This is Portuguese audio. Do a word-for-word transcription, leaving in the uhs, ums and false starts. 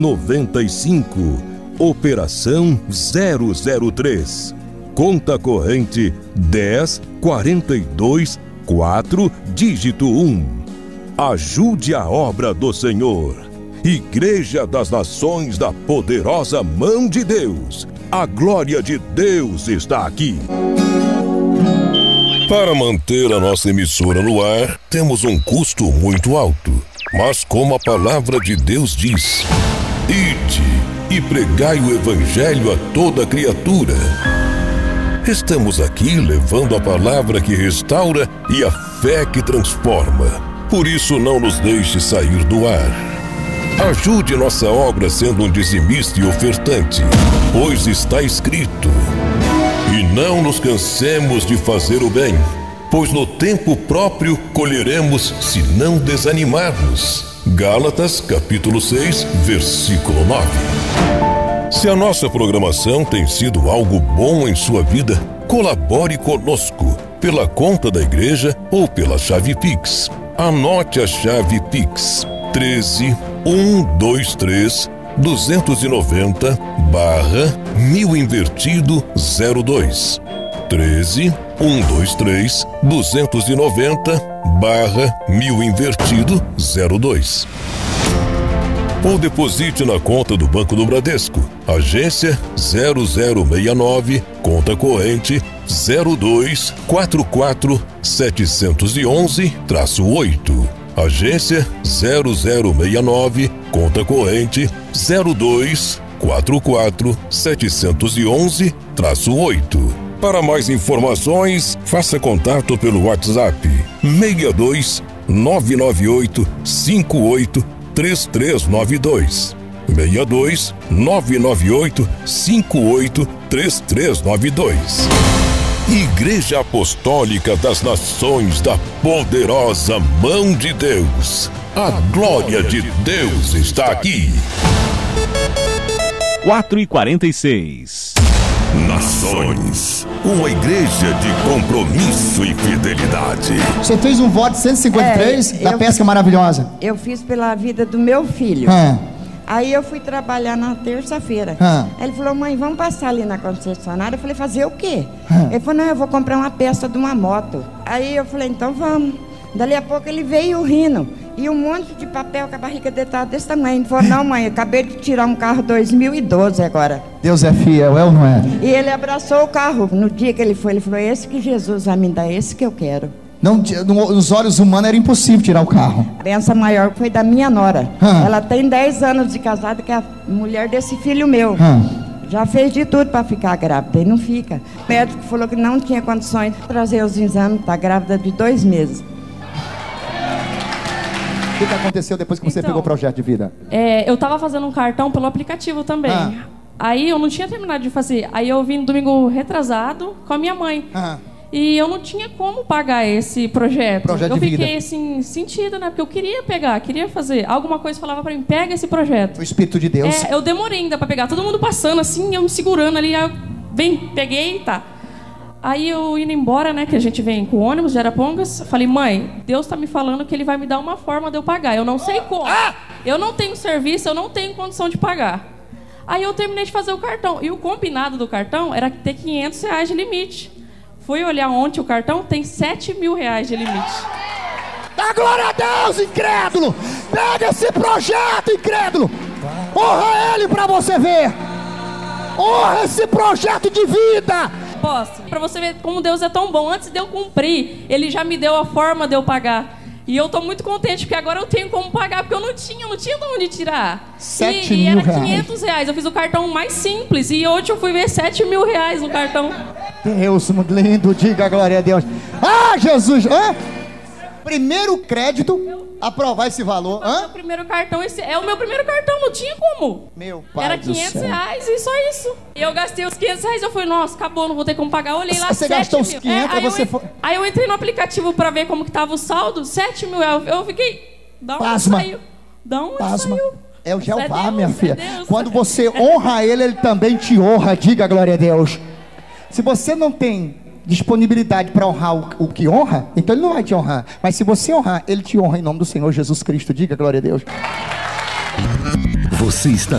noventa e cinco. Operação zero zero três. Conta corrente dez, quarenta e dois, quatro, dígito um. Ajude a obra do Senhor. Igreja das Nações da Poderosa Mão de Deus. A glória de Deus está aqui. Para manter a nossa emissora no ar, temos um custo muito alto. Mas como a palavra de Deus diz: ide e pregai o evangelho a toda criatura. Estamos aqui levando a palavra que restaura e a fé que transforma. Por isso não nos deixe sair do ar. Ajude nossa obra sendo um dizimista e ofertante, pois está escrito: e não nos cansemos de fazer o bem, pois no tempo próprio colheremos se não desanimarmos. Gálatas capítulo seis, versículo nove. Se a nossa programação tem sido algo bom em sua vida, colabore conosco pela conta da igreja ou pela chave Pix. Anote a chave Pix: treze, cento e vinte e três, duzentos e noventa, barra mil invertido zero dois. treze, cento e vinte e três, duzentos e noventa, barra mil invertido zero dois. Ou deposite na conta do Banco do Bradesco, agência zero zero seis nove, conta corrente zero dois quatro quatro sete um um, oito. Agência zero zero seis nove, conta corrente zero dois quatro quatro sete um um, oito. Para mais informações, faça contato pelo WhatsApp seis dois nove nove oito cinco oito três três nove dois. seis dois nove nove oito cinco oito três três nove dois. Igreja Apostólica das Nações da Poderosa Mão de Deus. A glória de Deus está aqui. quatro e quarenta e seis. Nações, uma igreja de compromisso e fidelidade. Você fez um voto de cento e cinquenta e três É, da eu- pesca maravilhosa. Eu fiz pela vida do meu filho. Ah, Aí eu fui trabalhar na terça-feira. Ah. Aí ele falou: mãe, vamos passar ali na concessionária. Eu falei: fazer o quê? Ah. Ele falou: não, eu vou comprar uma peça de uma moto. Aí eu falei: então vamos. Dali a pouco ele veio rindo. E um monte de papel com a barriga dele estava desse tamanho. Ele falou: não, mãe, eu acabei de tirar um carro dois mil e doze agora. Deus é fiel, é ou não é? E ele abraçou o carro. No dia que ele foi, ele falou: esse que Jesus vai me dar, esse que eu quero. Não, no- nos olhos humanos era impossível tirar o carro. A benção maior foi da minha nora. Ah. Ela tem dez anos de casada, que é a mulher desse filho meu. Ah. Já fez de tudo para ficar grávida e não fica. O médico falou que não tinha condições de trazer os exames, está grávida de dois meses. O que, que aconteceu depois que você Então, pegou o projeto de vida? É, eu tava fazendo um cartão pelo aplicativo também. Ah. Aí eu não tinha terminado de fazer. Aí eu vim no domingo retrasado com a minha mãe. Ah. E eu não tinha como pagar esse projeto. Projeto eu de fiquei vida. assim, sentida, né? Porque eu queria pegar, queria fazer. Alguma coisa falava pra mim: pega esse projeto. O Espírito de Deus. É, eu demorei ainda pra pegar. Todo mundo passando assim, eu me segurando ali. Aí eu, bem, peguei, tá. Aí eu indo embora, né? Que a gente vem com o ônibus de Arapongas. Falei: mãe, Deus tá me falando que ele vai me dar uma forma de eu pagar. Eu não sei como. Eu não tenho serviço, eu não tenho condição de pagar. Aí eu terminei de fazer o cartão. E o combinado do cartão era ter quinhentos reais de limite. Fui olhar ontem o cartão, tem sete mil reais de limite. Dá glória a Deus, incrédulo! Pega esse projeto, incrédulo! Honra ele pra você ver! Honra esse projeto de vida! Posso? Pra você ver como Deus é tão bom. Antes de eu cumprir, Ele já me deu a forma de eu pagar. E eu tô muito contente, porque agora eu tenho como pagar, porque eu não tinha, eu não tinha de onde tirar. Sete e, e mil era reais. quinhentos reais. Eu fiz o cartão mais simples e hoje eu fui ver sete mil reais no cartão. Deus muito lindo, diga a glória a Deus. Ah, Jesus! Hã? Primeiro crédito, aprovar esse valor. Meu Hã? primeiro cartão, esse é o meu primeiro cartão, não tinha como. Meu pai Era do quinhentos céu. reais e só isso. E eu gastei os quinhentos reais, eu falei: nossa, acabou, não vou ter como pagar. Eu olhei lá, Você sete gastou os mil. quinhentos, aí, você eu, en- foi- aí eu entrei no aplicativo pra ver como que tava o saldo, sete mil reais. Eu fiquei, dá onde Pasma. saiu? Dá onde Pasma. saiu? É o Isso é Jeová, Deus, minha é filha. Deus. Quando você honra ele, ele também te honra. Diga a glória a Deus. Se você não tem disponibilidade para honrar o, o que honra, então ele não vai te honrar. Mas se você honrar, ele te honra em nome do Senhor Jesus Cristo. Diga a glória a Deus. Você está